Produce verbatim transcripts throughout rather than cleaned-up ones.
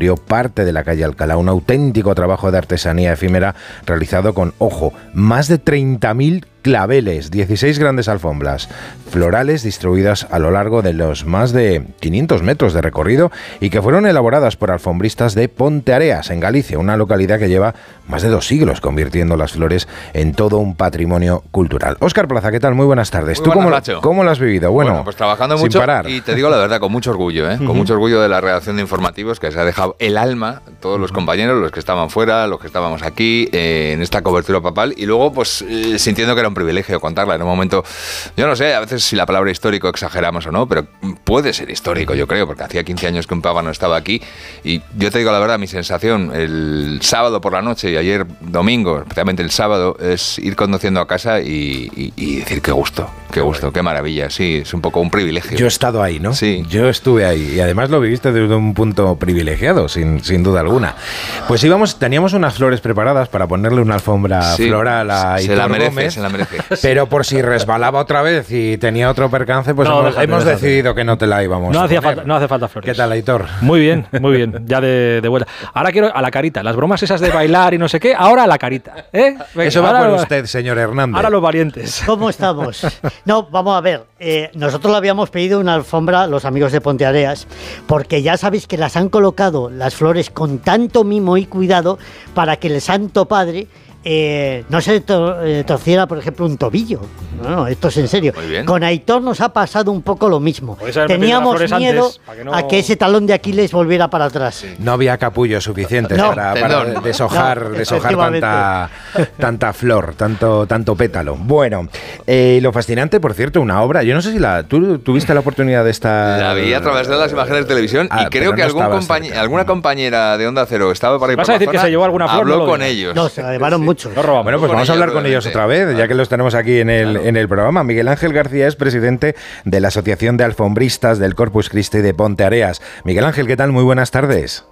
cubrió parte de la calle Alcalá, un auténtico trabajo de artesanía efímera realizado con, ojo, más de treinta mil claveles, dieciséis grandes alfombras florales distribuidas a lo largo de los más de quinientos metros de recorrido y que fueron elaboradas por alfombristas de Ponteareas, en Galicia, una localidad que lleva más de dos siglos convirtiendo las flores en todo un patrimonio cultural. Óscar Plaza, ¿qué tal? Muy buenas tardes. Muy ¿Tú buenas, cómo, Nacho. cómo lo has vivido? Bueno, bueno pues trabajando sin mucho parar. Y te digo la verdad, con mucho orgullo, ¿eh? Uh-huh. Con mucho orgullo de la redacción de informativos que se ha dejado el alma, todos los compañeros, los que estaban fuera, los que estábamos aquí, eh, en esta cobertura papal y luego pues eh, sintiendo que era un privilegio contarla en un momento, yo no sé, a veces si la palabra histórico exageramos o no, pero puede ser histórico, yo creo, porque hacía quince años que un papa no estaba aquí y yo te digo la verdad, mi sensación el sábado por la noche y ayer domingo, especialmente el sábado, es ir conduciendo a casa y, y, y decir qué gusto, qué gusto, qué maravilla, sí, es un poco un privilegio. Yo he estado ahí, ¿no? Sí. Yo estuve ahí y además lo viviste desde un punto privilegiado, sin, sin duda alguna. Pues íbamos, teníamos unas flores preparadas para ponerle una alfombra sí, floral a se Hitor la merece, Gómez, se la merece. Pero por si resbalaba otra vez y tenía otro percance, pues no, hemos, déjate, hemos déjate. decidido que no te la íbamos no a hacía poner. falta, No hace falta flores. ¿Qué tal, Aitor? Muy bien, muy bien, ya de, de vuelta. Ahora quiero a la carita, las bromas esas de bailar y no sé qué, ahora a la carita. ¿eh? Venga, Eso va ahora, por usted, señor Hernández. Ahora los valientes. ¿Cómo estamos? No, vamos a ver, eh, nosotros le habíamos pedido una alfombra a los amigos de Ponteareas, porque ya sabéis que las han colocado las flores con tanto mimo y cuidado para que el Santo Padre Eh, no se to- eh, torciera, por ejemplo, un tobillo. No, no, esto es en serio. Con Aitor nos ha pasado un poco lo mismo. Teníamos miedo antes, que no... a que ese talón de Aquiles volviera para atrás. Sí. No había capullos suficientes no, para, para deshojar, no, deshojar tanta, tanta flor, tanto, tanto pétalo. Bueno, eh, lo fascinante, por cierto, una obra. Yo no sé si la tú tuviste la oportunidad de estar. La vi a través de las imágenes de televisión ah, y creo que no algún compañ- alguna compañera de Onda Cero estaba por ahí. ¿Vas por a decir zona, que se llevó alguna flor? Habló no con digas. ellos. No, se la llevaron sí. mucho. No robamos. Bueno, pues con vamos a hablar con ellos otra vez, ya que los tenemos aquí en el, claro. en el programa. Miguel Ángel García es presidente de la Asociación de Alfombristas del Corpus Christi de Ponteareas. Miguel Ángel, ¿qué tal? Muy buenas tardes.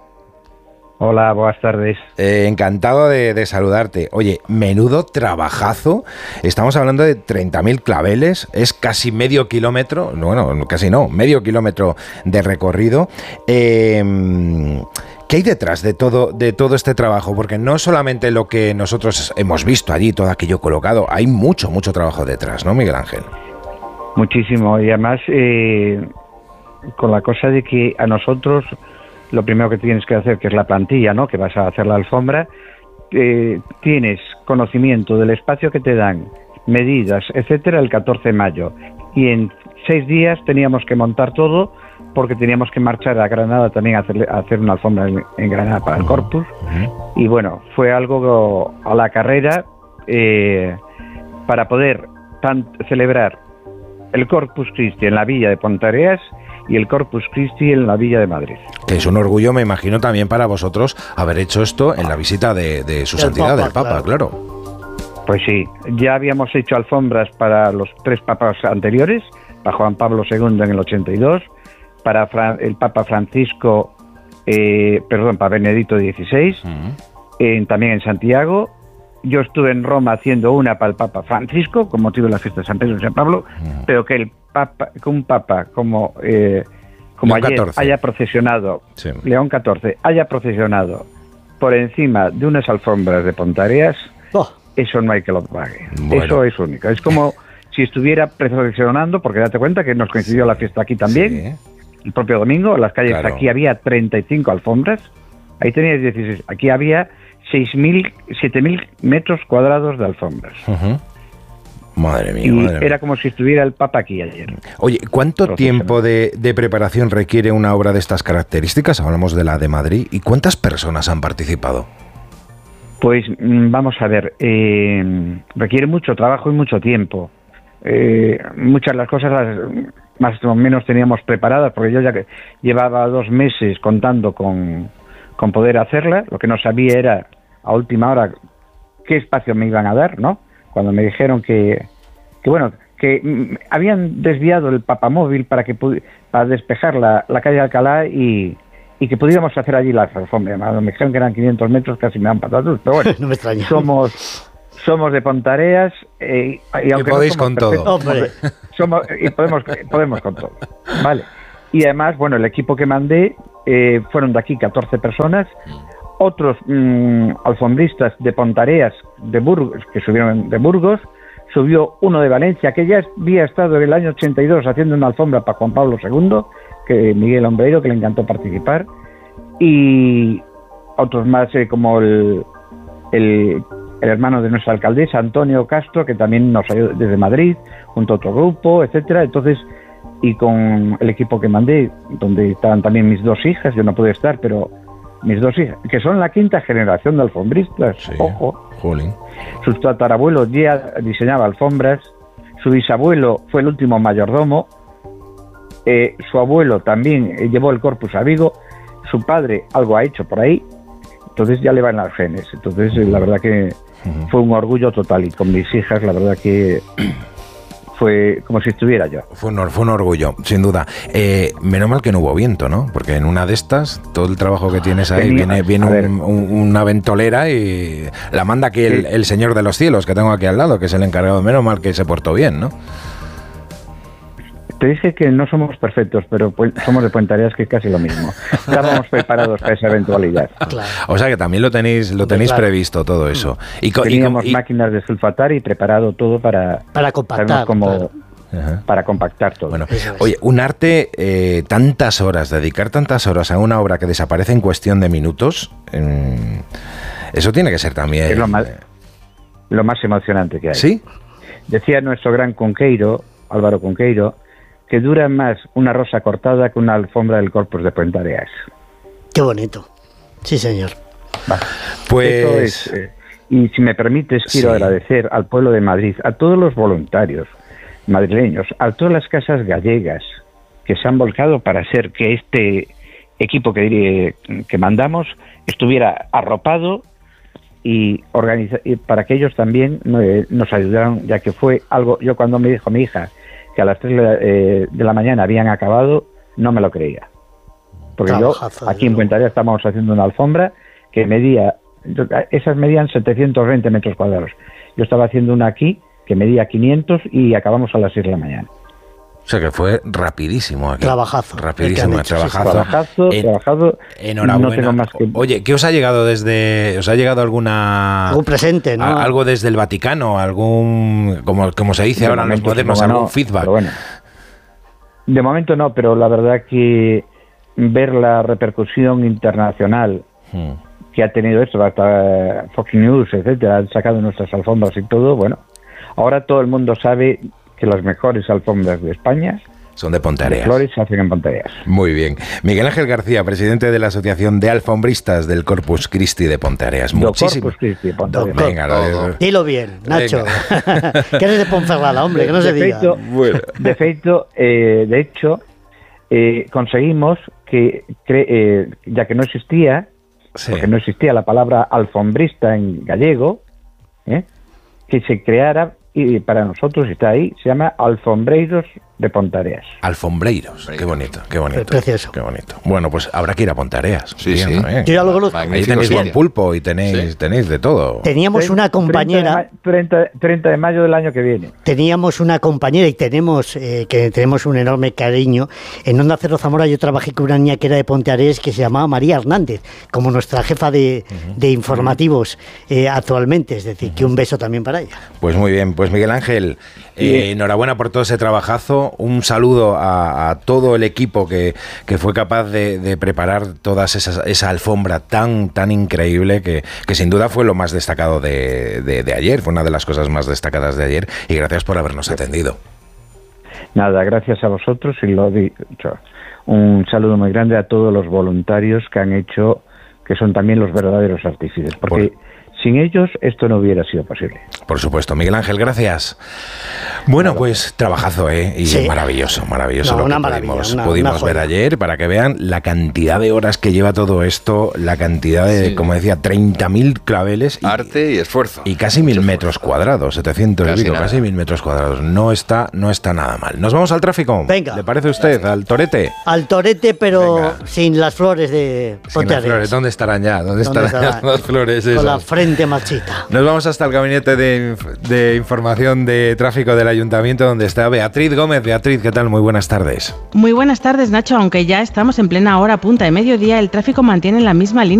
Hola, buenas tardes. Eh, encantado de, de saludarte. Oye, menudo trabajazo. Estamos hablando de treinta mil claveles, es casi medio kilómetro, bueno, casi no, medio kilómetro de recorrido. Eh... ¿Qué hay detrás de todo, de todo este trabajo? Porque no solamente lo que nosotros hemos visto allí, todo aquello colocado, hay mucho, mucho trabajo detrás, ¿no, Miguel Ángel? Muchísimo, y además eh, con la cosa de que a nosotros lo primero que tienes que hacer, que es la plantilla, ¿no? Que vas a hacer la alfombra, eh, tienes conocimiento del espacio que te dan, medidas, etcétera, el catorce de mayo, y en seis días teníamos que montar todo, porque teníamos que marchar a Granada también a hacer, a hacer una alfombra en, en Granada para el Corpus. Uh-huh. Y bueno, fue algo a la carrera eh, para poder tan, celebrar el Corpus Christi en la villa de Ponteareas y el Corpus Christi en la villa de Madrid. Que es un orgullo, me imagino, también para vosotros haber hecho esto en la visita de, de su el santidad, Papa, del Papa, claro. claro. Pues sí, ya habíamos hecho alfombras para los tres papas anteriores, para Juan Pablo segundo en el ochenta y dos, para Fra- el Papa Francisco, eh, perdón, para Benedicto dieciséis, uh-huh. eh, también en Santiago. Yo estuve en Roma haciendo una para el Papa Francisco, con motivo de la fiesta de San Pedro y San Pablo, uh-huh. pero que el Papa, que un Papa como, eh, como León ayer catorce. haya procesionado, sí. León catorce, haya procesionado por encima de unas alfombras de Ponteareas, oh. eso no hay que lo pague. Bueno. Eso es único. Es como si estuviera procesionando, porque date cuenta que nos coincidió la fiesta aquí también, sí. El propio domingo, en las calles claro. Aquí había treinta y cinco alfombras, ahí teníais dieciséis, aquí había seis mil, siete mil metros cuadrados de alfombras. Uh-huh. Madre mía, y madre mía. Era como si estuviera el Papa aquí ayer. Oye, ¿cuánto tiempo de, de preparación requiere una obra de estas características? Hablamos de la de Madrid. ¿Y cuántas personas han participado? Pues vamos a ver, eh, requiere mucho trabajo y mucho tiempo. Eh, muchas de las cosas las más o menos teníamos preparadas, porque yo ya que llevaba dos meses contando con, con poder hacerla. Lo que no sabía era a última hora qué espacio me iban a dar, ¿no? Cuando me dijeron que, que bueno, que mm, habían desviado el papamóvil para que pudi- para despejar la, la calle Alcalá y, y que pudiéramos hacer allí la alfombra. Me dijeron que eran quinientos metros, casi me dan patatus, pero bueno, no me extraña. somos... Somos de Ponteareas eh, y aunque y podéis no con todo. Somos, somos, y podemos, podemos con todo. Vale. Y además, bueno, el equipo que mandé eh, fueron de aquí catorce personas, otros mmm, alfombristas de Pontareas, de Burgos, que subieron de Burgos, subió uno de Valencia, que ya había estado en el año ochenta y dos haciendo una alfombra para Juan Pablo segundo, que Miguel Ombreiro, que le encantó participar, y otros más eh, como el, el, el hermano de nuestra alcaldesa, Antonio Castro, que también nos ayudó desde Madrid, junto a otro grupo, etcétera. Entonces, y con el equipo que mandé, donde estaban también mis dos hijas, yo no pude estar, pero mis dos hijas, que son la quinta generación de alfombristas, Sí, ojo. jolín. Su tatarabuelo ya diseñaba alfombras, su bisabuelo fue el último mayordomo, eh, su abuelo también eh, llevó el Corpus a Vigo, su padre algo ha hecho por ahí, entonces ya le van las genes. Entonces eh, la verdad que fue un orgullo total, y con mis hijas la verdad que fue como si estuviera yo. Fue un, or- fue un orgullo, sin duda. Eh, menos mal que no hubo viento, ¿no? Porque en una de estas, todo el trabajo que tienes ahí, Tenía- viene, viene a ver. un- un- una ventolera y la manda aquí el, Sí. el señor de los cielos, que tengo aquí al lado, que es el encargado. Menos mal que se portó bien, ¿no? Te dije que no somos perfectos, pero pues, somos de Puentareas, que es casi lo mismo. Estábamos preparados para esa eventualidad. Claro. O sea que también lo tenéis, lo tenéis Claro. previsto todo eso. Y, co- y co- Teníamos y- máquinas de sulfatar y preparado todo para, Para compactar, sabemos cómo- claro. Ajá. para compactar todo. Bueno, Eso es. oye, un arte, eh, tantas horas, dedicar tantas horas a una obra que desaparece en cuestión de minutos, mm, eso tiene que ser también... es lo más, lo más emocionante que hay. ¿Sí? Decía nuestro gran Conqueiro, Álvaro Conqueiro, que dura más una rosa cortada que una alfombra del Corpus de Puentareas. Qué bonito. Sí, señor. Va. Pues... Eso es, eh, y si me permites, quiero Sí. agradecer al pueblo de Madrid, a todos los voluntarios madrileños, a todas las casas gallegas que se han volcado para hacer que este equipo que, diré- que mandamos estuviera arropado y, organiza- y para que ellos también eh, nos ayudaran, ya que fue algo, yo cuando me dijo mi hija que a las tres eh, de la mañana habían acabado, no me lo creía. Porque Trabajazo, yo, aquí en desde Puentareas estábamos haciendo una alfombra que medía, esas medían setecientos veinte metros cuadrados. Yo estaba haciendo una aquí que medía quinientos y acabamos a las seis de la mañana. O sea que fue rapidísimo aquí. Trabajazo. Rapidísimo, El que han hecho, sí, sí. trabajazo. Trabajazo, En- trabajado. Enhorabuena. No tengo más que... Oye, ¿qué os ha llegado desde... ¿Os ha llegado alguna... Algún presente, ¿no? a- algo desde el Vaticano? ¿Algún... como, como se dice De ahora en los momento, modernos, supongo algún no, feedback? pero bueno. De momento no, pero la verdad que ver la repercusión internacional Hmm. que ha tenido esto, hasta Fox News, etcétera, han sacado nuestras alfombras y todo, bueno, ahora todo el mundo sabe que las mejores alfombras de España Son de de Pontareas. flores se hacen en Pontareas. Muy bien. Miguel Ángel García, presidente de la Asociación de Alfombristas del Corpus Christi de Pontareas. Do Muchísimas. Corpus Christi, Pontareas. Venga, lo Todo. digo. Dilo bien, Nacho. que eres de Ponferrada, hombre, que no se de diga. feito, de feito, eh, de hecho, eh, conseguimos que, cre- eh, ya que no existía, Sí. porque no existía la palabra alfombrista en gallego, ¿eh? que se creara, y para nosotros está ahí, se llama Alfombreiros de Pontareas. Alfombreiros. Qué bonito, qué bonito. Precioso. Qué bonito. Bueno, pues habrá que ir a Pontareas. Sí, sí. ¿eh? Yo ya lo conozco. Ahí Magnífico tenéis buen sitio. pulpo y tenéis, Sí. tenéis de todo. Teníamos una compañera... treinta de ma- treinta, treinta de mayo del año que viene. Teníamos una compañera y tenemos eh, que tenemos un enorme cariño. En Onda Cero Zamora yo trabajé con una niña que era de Ponteareas que se llamaba María Hernández, como nuestra jefa de, de informativos eh, actualmente. Es decir, que un beso también para ella. Pues muy bien, pues Miguel Ángel, eh, enhorabuena por todo ese trabajazo, un saludo a, a todo el equipo que, que fue capaz de, de preparar todas esas, esa alfombra tan tan increíble que, que sin duda fue lo más destacado de, de, de ayer, fue una de las cosas más destacadas de ayer y gracias por habernos atendido. Nada, gracias a vosotros y lo dicho. Un saludo muy grande a todos los voluntarios que han hecho, que son también los verdaderos artífices, porque Por- sin ellos esto no hubiera sido posible. Por supuesto, Miguel Ángel, gracias. Bueno, pues trabajazo, ¿eh? Y Sí. maravilloso, maravilloso No, lo una que maravilla, pudimos, una- pudimos una ver joya. ayer para que vean la cantidad de horas que lleva todo esto, la cantidad de, Sí. como decía, treinta mil claveles y, Arte y esfuerzo. y casi mil Mucho metros esfuerzo. cuadrados, setecientos y Casi pico, nada. casi mil metros cuadrados. No está, no está nada mal. Nos vamos al tráfico. Venga. ¿Le parece a usted? Al torete. Al torete, pero Venga. sin las flores de Sin las Ponteareas. flores, ¿dónde estarán ya? ¿Dónde, ¿Dónde estarán estarán? las flores Con la esas? frente gente marchita. Nos vamos hasta el gabinete de, de información de tráfico del Ayuntamiento, donde está Beatriz Gómez. Beatriz, ¿qué tal? Muy buenas tardes. Muy buenas tardes, Nacho. Aunque ya estamos en plena hora punta de mediodía, el tráfico mantiene la misma línea